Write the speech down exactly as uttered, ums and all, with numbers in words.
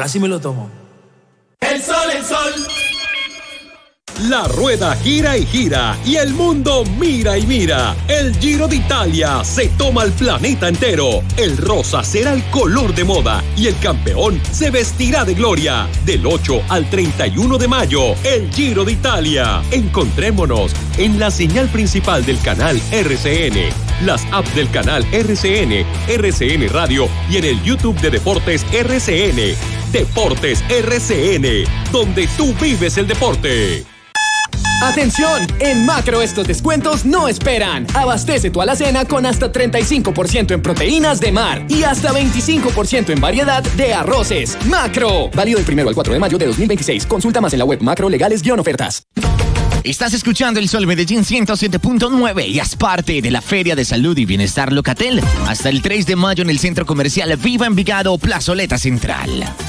casi me lo tomo. El sol, el sol. La rueda gira y gira y el mundo mira y mira. El Giro de Italia se toma el planeta entero. El rosa será el color de moda y el campeón se vestirá de gloria. Del ocho al treinta y uno de mayo, el Giro de Italia. Encontrémonos en la señal principal del canal R C N, las apps del canal R C N, R C N Radio y en el YouTube de Deportes R C N. Deportes R C N, donde tú vives el deporte. ¡Atención! En Macro estos descuentos no esperan. Abastece tu alacena con hasta treinta y cinco por ciento en proteínas de mar y hasta veinticinco por ciento en variedad de arroces. ¡Macro! Válido del primero al cuatro de mayo de dos mil veintiséis. Consulta más en la web macro legales-ofertas. Estás escuchando El Sol Medellín ciento siete punto nueve y haz parte de la Feria de Salud y Bienestar Locatel hasta el tres de mayo en el Centro Comercial Viva Envigado, Plazoleta Central.